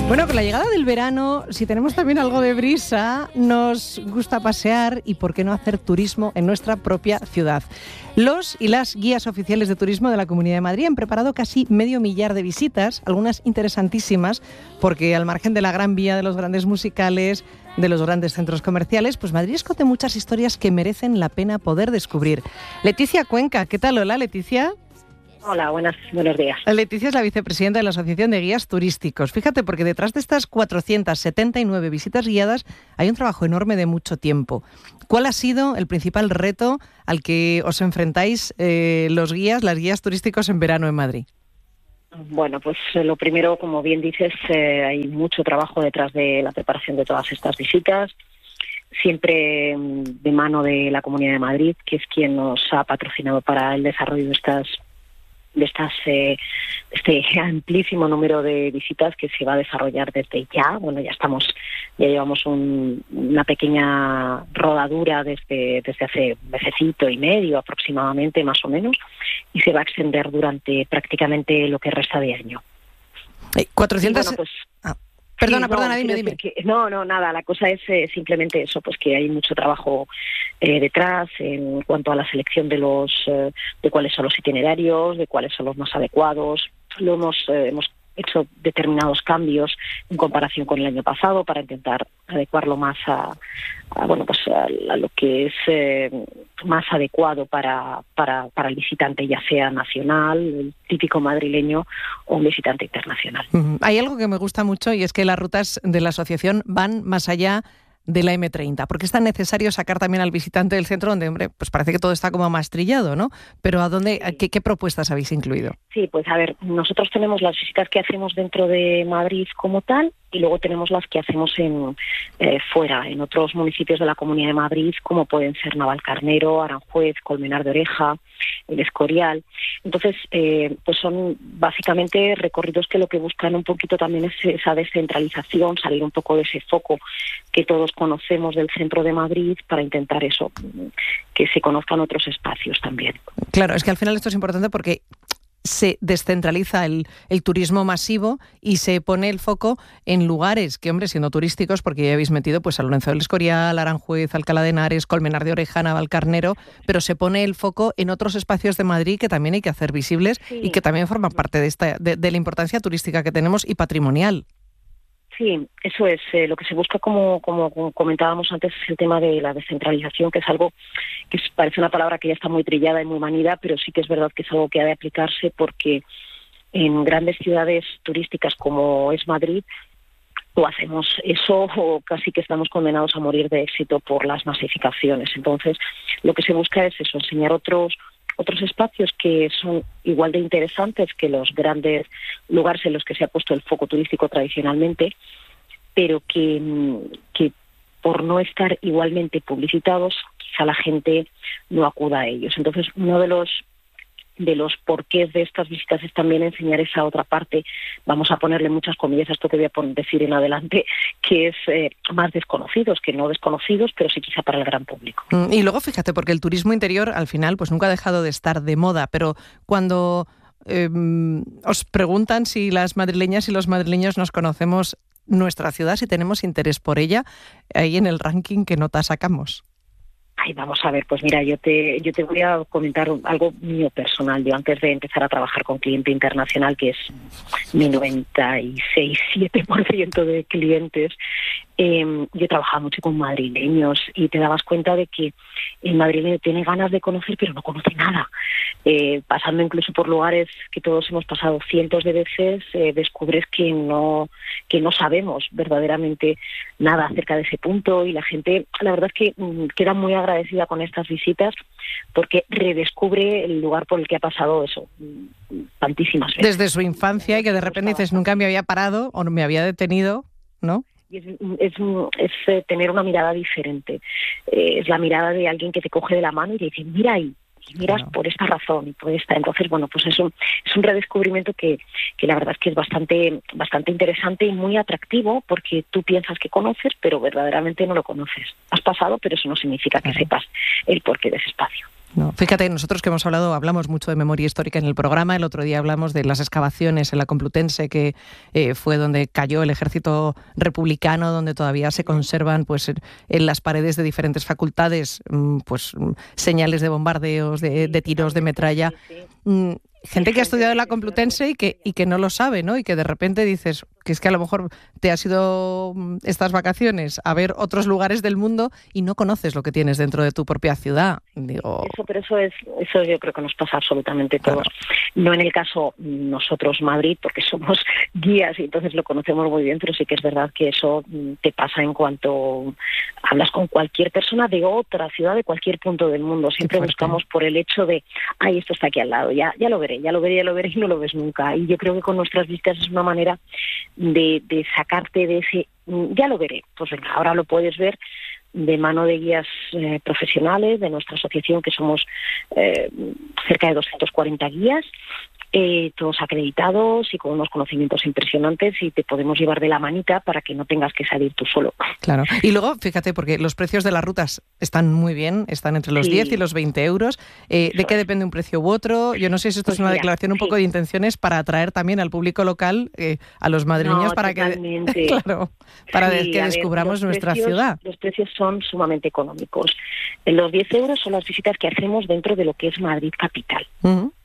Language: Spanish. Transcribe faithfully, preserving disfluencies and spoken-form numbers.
Bueno, con la llegada del verano, si tenemos también algo de brisa, nos gusta pasear y por qué no hacer turismo en nuestra propia ciudad. Los y las guías oficiales de turismo de la Comunidad de Madrid han preparado casi medio millar de visitas, algunas interesantísimas, porque al margen de la Gran Vía, de los grandes musicales, de los grandes centros comerciales, pues Madrid esconde muchas historias que merecen la pena poder descubrir. Leticia Cuenca, ¿qué tal? Hola, Leticia. Hola, buenas, buenos días. Leticia es la vicepresidenta de la Asociación de Guías Turísticos. Fíjate, porque detrás de estas cuatrocientas setenta y nueve visitas guiadas hay un trabajo enorme de mucho tiempo. ¿Cuál ha sido el principal reto al que os enfrentáis eh, los guías, las guías turísticos en verano en Madrid? Bueno, pues eh, lo primero, como bien dices, eh, hay mucho trabajo detrás de la preparación de todas estas visitas, siempre de mano de la Comunidad de Madrid, que es quien nos ha patrocinado para el desarrollo de estas de estas eh, este amplísimo número de visitas que se va a desarrollar desde ya. Bueno, ya estamos, ya llevamos un, una pequeña rodadura desde desde hace un mesecito y medio aproximadamente, más o menos, y se va a extender durante prácticamente lo que resta de año. cuatrocientas... Y bueno, pues, ah. Perdona, sí, no, perdona, dime, dime. Que, no, no, nada, la cosa es eh, simplemente eso, pues que hay mucho trabajo eh, detrás en cuanto a la selección de los eh, de cuáles son los itinerarios, de cuáles son los más adecuados. Lo hemos eh, hemos hecho determinados cambios en comparación con el año pasado para intentar adecuarlo más a, a bueno, pues a, a lo que es eh, más adecuado para, para para el visitante, ya sea nacional, el típico madrileño, o un visitante internacional. Uh-huh. Hay algo que me gusta mucho y es que las rutas de la asociación van más allá de la eme treinta, porque es tan necesario sacar también al visitante del centro donde, hombre, pues parece que todo está como más trillado, ¿no? Pero ¿a dónde, a qué, qué propuestas habéis incluido? Sí, pues a ver, nosotros tenemos las visitas que hacemos dentro de Madrid como tal, y luego tenemos las que hacemos en eh, fuera, en otros municipios de la Comunidad de Madrid, como pueden ser Navalcarnero, Aranjuez, Colmenar de Oreja, El Escorial. Entonces, eh, pues son básicamente recorridos que lo que buscan un poquito también es esa descentralización, salir un poco de ese foco que todos conocemos del centro de Madrid, para intentar eso, que se conozcan otros espacios también. Claro, es que al final esto es importante porque se descentraliza el, el turismo masivo y se pone el foco en lugares que, hombre, siendo turísticos, porque ya habéis metido pues a Lorenzo del Escorial, Aranjuez, Alcalá de Henares, Colmenar de Oreja, Navalcarnero, pero se pone el foco en otros espacios de Madrid que también hay que hacer visibles, sí, y que también forman parte de esta de, de la importancia turística que tenemos y patrimonial. Sí, eso es. Eh, lo que se busca, como, como comentábamos antes, es el tema de la descentralización, que es algo que es, parece una palabra que ya está muy trillada y muy manida, pero sí que es verdad que es algo que ha de aplicarse, porque en grandes ciudades turísticas como es Madrid, o hacemos eso o casi que estamos condenados a morir de éxito por las masificaciones. Entonces, lo que se busca es eso, enseñar otros otros espacios que son igual de interesantes que los grandes lugares en los que se ha puesto el foco turístico tradicionalmente, pero que, que por no estar igualmente publicitados, quizá la gente no acuda a ellos. Entonces, uno de los de los porqués de estas visitas es también enseñar esa otra parte, vamos a ponerle muchas comillas a esto que voy a decir en adelante, que es eh, más desconocidos, que no desconocidos, pero sí quizá para el gran público. Y luego fíjate, porque el turismo interior al final pues nunca ha dejado de estar de moda, pero cuando eh, os preguntan si las madrileñas y los madrileños nos conocemos nuestra ciudad, si tenemos interés por ella, ahí en el ranking, ¿qué nota sacamos? Ay, vamos a ver, pues mira, yo te yo te voy a comentar algo mío personal. Yo antes de empezar a trabajar con cliente internacional, que es mi noventa y seis, siete por ciento de clientes, eh, yo trabajaba mucho con madrileños y te dabas cuenta de que el madrileño tiene ganas de conocer, pero no conoce nada. Eh, pasando incluso por lugares que todos hemos pasado cientos de veces, eh, descubres que no que no sabemos verdaderamente nada acerca de ese punto, y la gente, la verdad es que mm, queda muy agradecida con estas visitas porque redescubre el lugar por el que ha pasado eso mm, tantísimas veces. Desde su infancia, y que de repente dices, nunca me había parado o no me había detenido, ¿no? Y es, es, es eh, tener una mirada diferente. Eh, es la mirada de alguien que te coge de la mano y te dice, mira ahí, y miras claro, por esta razón y por esta. Entonces, bueno, pues es un, es un redescubrimiento que, que la verdad es que es bastante, bastante interesante y muy atractivo, porque tú piensas que conoces, pero verdaderamente no lo conoces. Has pasado, pero eso no significa que claro, sepas el porqué de ese espacio. No, fíjate, nosotros que hemos hablado, hablamos mucho de memoria histórica en el programa. El otro día hablamos de las excavaciones en la Complutense, que eh, fue donde cayó el ejército republicano, donde todavía se conservan, pues, en, en las paredes de diferentes facultades, pues señales de bombardeos, de, de tiros de metralla. Mm, gente que ha estudiado en la Complutense y que, y que no lo sabe, ¿no? Y que de repente dices que es que a lo mejor te has ido estas vacaciones a ver otros lugares del mundo y no conoces lo que tienes dentro de tu propia ciudad. Digo... Eso, pero eso es, eso yo creo que nos pasa absolutamente todos. Claro. No en el caso nosotros Madrid, porque somos guías y entonces lo conocemos muy bien, pero sí que es verdad que eso te pasa en cuanto hablas con cualquier persona de otra ciudad, de cualquier punto del mundo. Siempre buscamos por el hecho de, ay, esto está aquí al lado, ya, ya lo veré, ya lo veré, ya lo veré y no lo ves nunca. Y yo creo que con nuestras visitas es una manera de, de sacarte de ese, ya lo veré. Pues venga, ahora lo puedes ver de mano de guías eh, profesionales de nuestra asociación, que somos eh, cerca de doscientos cuarenta guías, eh, todos acreditados y con unos conocimientos impresionantes, y te podemos llevar de la manita para que no tengas que salir tú solo. Claro. Y luego, fíjate, porque los precios de las rutas están muy bien, están entre los sí. diez y los veinte euros. Eh, ¿De qué depende un precio u otro? Yo no sé si esto pues es una mira, declaración un sí. poco de intenciones para atraer también al público local, eh, a los madrileños, no, para totalmente. que claro, para sí, que descubramos ver, nuestra precios, ciudad. Los precios son sumamente económicos. Los diez euros son las visitas que hacemos dentro de lo que es Madrid capital. Uh-huh.